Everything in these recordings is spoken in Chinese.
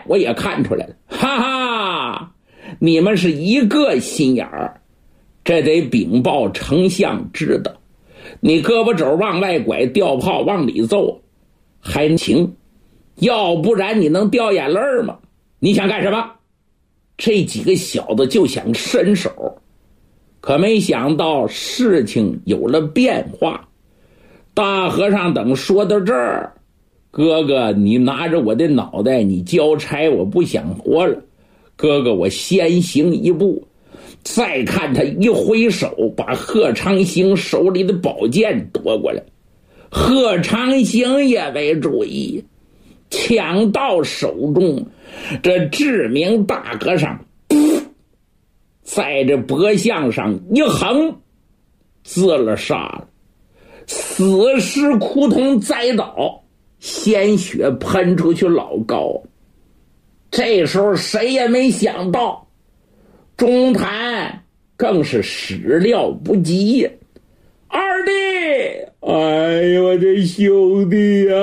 我也看出来了，哈哈，你们是一个心眼儿，这得禀报丞相知道。你胳膊肘往外拐，吊炮往里揍还行，要不然你能掉眼泪吗？你想干什么？这几个小子就想伸手，可没想到事情有了变化。大和尚等说到这儿，哥哥，你拿着我的脑袋，你交差，我不想活了。哥哥，我先行一步。再看他一挥手，把贺长兴手里的宝剑夺过来。贺长兴也没注意，抢到手中，这知名大和尚在这脖项上一横，自了杀了。死尸扑通栽倒，鲜血喷出去老高。这时候谁也没想到，中坛更是始料不及。二弟，哎呦我这兄弟呀！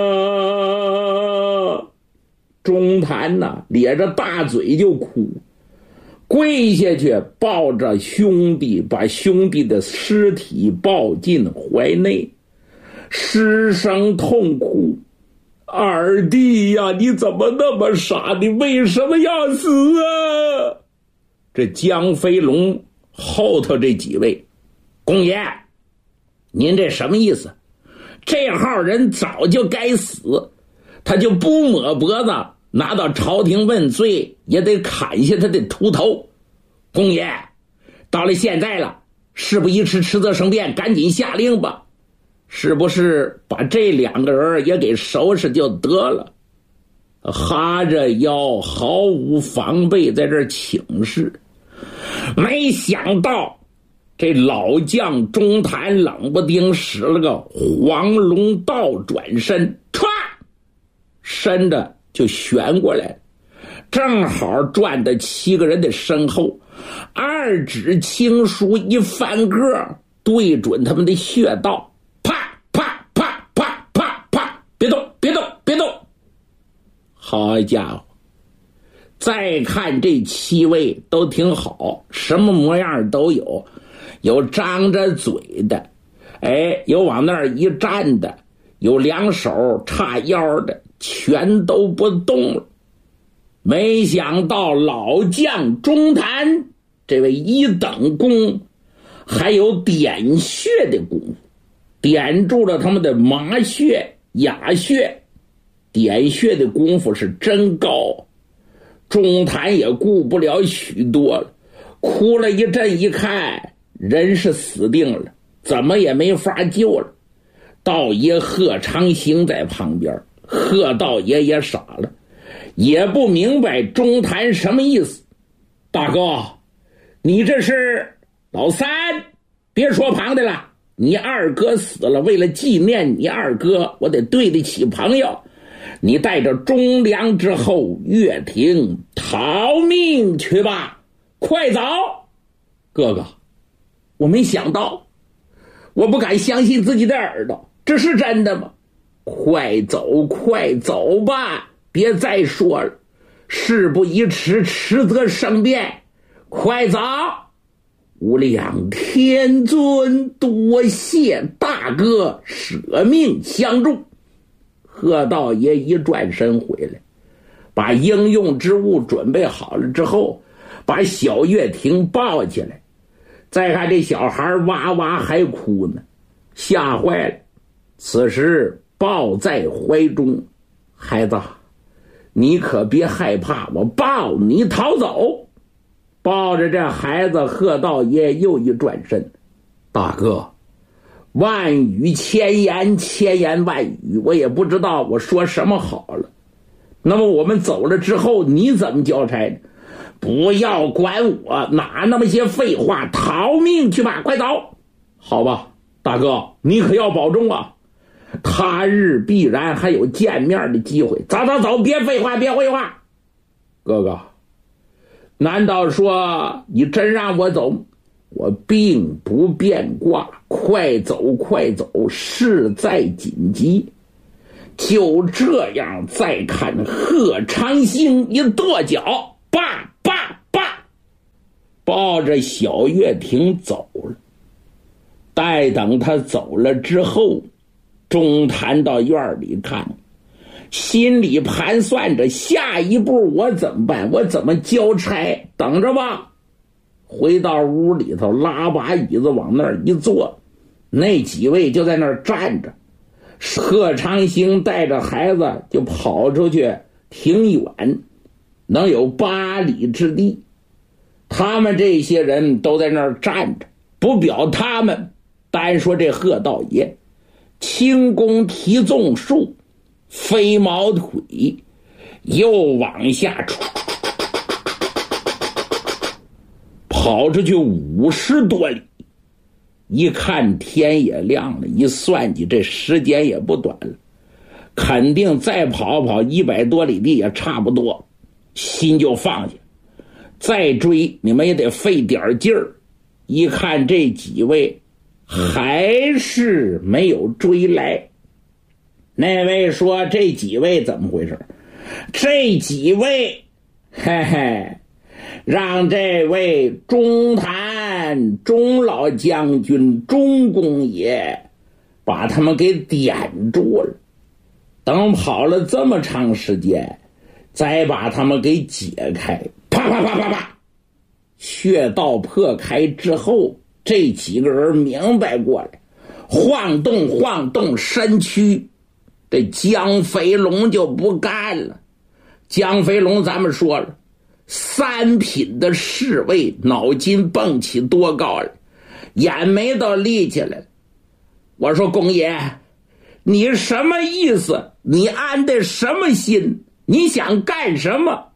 中坛呐，咧着大嘴就哭，跪下去抱着兄弟，把兄弟的尸体抱进怀内，失声痛哭。二弟呀，你怎么那么傻？你为什么要死啊？这江飞龙后头这几位，公爷，您这什么意思？这号人早就该死，他就不抹脖子拿到朝廷问罪，也得砍下他的秃头。公爷，到了现在了，事不宜迟，迟则生变，赶紧下令吧。是不是把这两个人也给收拾就得了？哈着腰，毫无防备，在这儿请示。没想到这老将中坛冷不丁使了个黄龙倒转身，歘，身子就旋过来，正好转到7个人的身后，二指轻书一翻个，对准他们的穴道，啪啪啪啪啪啪，别动别动别动。好家伙，再看这7位都挺好，什么模样都有，有张着嘴的，有往那儿一站的，有两手叉腰的，全都不动了。没想到老将中坛这位一等功还有点穴的功夫，点住了他们的麻穴哑穴，点穴的功夫是真高。中坛也顾不了许多了，哭了一阵，一看人是死定了，怎么也没法救了。道爷贺长兴在旁边，贺道爷也傻了，也不明白中坛什么意思。大哥，你这是老三，别说旁的了，你二哥死了，为了纪念你二哥，我得对得起朋友，你带着忠良之后越庭逃命去吧，快走。哥哥，我没想到，我不敢相信自己的耳朵，这是真的吗？快走快走吧，别再说了，事不宜迟，迟则生变，快走。无量天尊，多谢大哥舍命相助。贺道爷一转身回来，把应用之物准备好了之后，把小月婷抱起来。再看这小孩哇哇还哭呢，吓坏了。此时抱在怀中，孩子，你可别害怕，我抱你逃走。抱着这孩子，贺道爷又一转身，大哥，万语千言，千言万语，我也不知道我说什么好了。那么我们走了之后，你怎么交差呢？不要管我，哪那么些废话，逃命去吧，快走。好吧，大哥，你可要保重啊，他日必然还有见面的机会。走走走，别废话别废话。哥哥，难道说你真让我走？我并不变卦，快走快走，事在紧急。 就这样，再看贺长兴一跺脚，叭叭叭，抱着小月亭走了。待等他走了之后，钟谭到院里看，心里盘算着下一步我怎么办，我怎么交差，等着吧。回到屋里头，拉把椅子往那儿一坐，那几位就在那儿站着。贺长兴带着孩子就跑出去，挺远，能有8里之地。他们这些人都在那儿站着，不表他们，单说这贺道爷，轻弓提纵术，飞毛腿，又往下跑出去50多里。一看天也亮了，一算计这时间也不短了，肯定再跑100多里地也差不多，心就放下。再追你们也得费点劲儿。一看这几位还是没有追来，那位说这几位怎么回事？这几位嘿嘿，让这位钟谭钟老将军钟公爷把他们给点住了，等跑了这么长时间，再把他们给解开，啪啪啪啪啪，穴道破开之后，这几个人明白过来，晃动身躯。这江飞龙就不干了。江飞龙咱们说了，3品的侍卫，脑筋蹦起多高了，眼眉都立起来了。我说公爷，你什么意思？你安的什么心？你想干什么？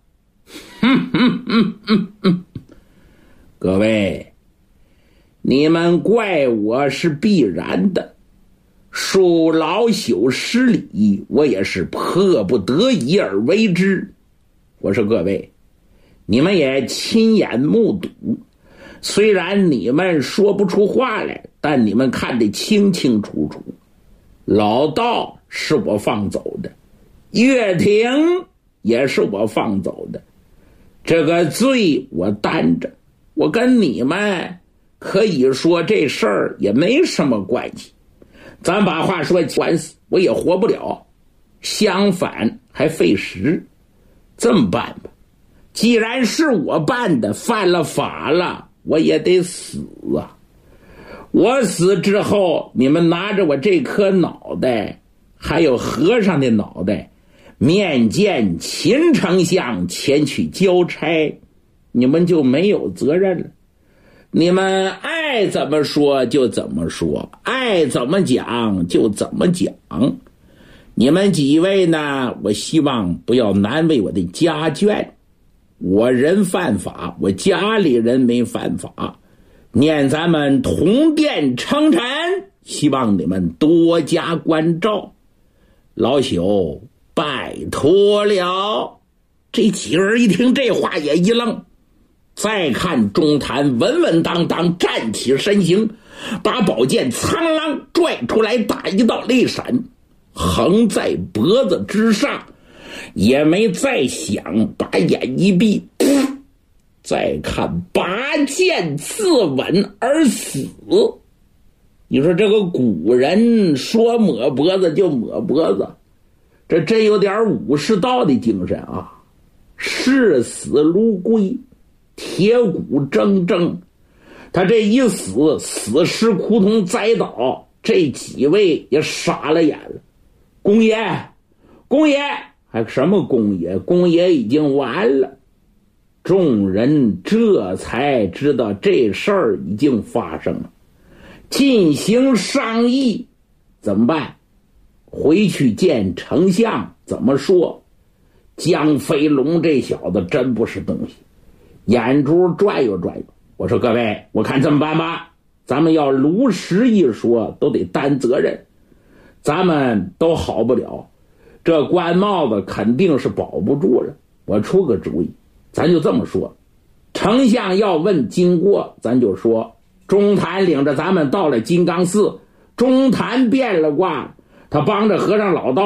各位，你们怪我是必然的，恕老朽失礼，我也是迫不得已而为之。我说各位，你们也亲眼目睹，虽然你们说不出话来，但你们看得清清楚楚。老道是我放走的，岳亭也是我放走的，这个罪我担着。我跟你们可以说这事儿也没什么关系，咱把话说官司我也活不了，相反还费时。这么办吧，既然是我办的，犯了法了，我也得死啊。我死之后，你们拿着我这颗脑袋还有和尚的脑袋面见秦丞相前去交差，你们就没有责任了。你们爱怎么说就怎么说，爱怎么讲就怎么讲。你们几位呢，我希望不要难为我的家眷。我人犯法，我家里人没犯法，念咱们同殿称臣，希望你们多加关照。老朽拜托了。这几个人一听这话也一愣，再看钟谭稳稳当当站起身形，把宝剑苍啷拽出来，打一道泪闪，横在脖子之上，也没再想，把眼一闭，再看拔剑自刎而死。你说这个古人说抹脖子就抹脖子，这真有点武士道的精神啊！视死如归，铁骨铮铮。他这一死，死尸窟通栽倒，这几位也傻了眼了。公爷，公爷，还什么公爷？公爷已经完了。众人这才知道这事儿已经发生了，进行商议，怎么办？回去见丞相怎么说？江飞龙这小子真不是东西，眼珠转悠转悠。我说各位，我看这么办吧，咱们要如实一说，都得担责任，咱们都好不了，这官帽子肯定是保不住了。我出个主意，咱就这么说，丞相要问经过，咱就说钟谭领着咱们到了金刚寺，钟谭变了卦，他帮着和尚老道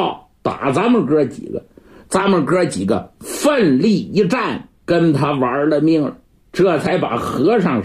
打咱们哥几个，咱们哥几个奋力一战，跟他玩了命了，这才把和尚